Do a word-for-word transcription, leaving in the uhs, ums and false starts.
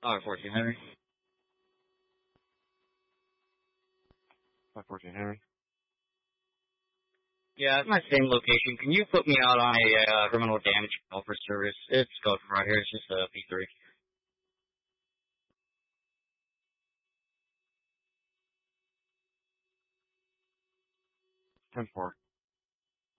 five fourteen Henry. five fourteen Henry. Yeah, it's my same location. Can you put me out on a uh, criminal damage call for service? It's going from right here. It's just a P three. ten four.